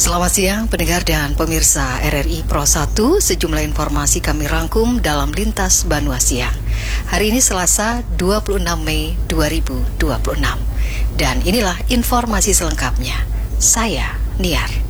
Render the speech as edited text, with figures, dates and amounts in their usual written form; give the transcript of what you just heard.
Selamat siang pendengar dan pemirsa RRI Pro 1. Sejumlah informasi kami rangkum dalam Lintas Banua Siang. Hari ini Selasa 26 Mei 2026. Dan inilah informasi selengkapnya. Saya Niar.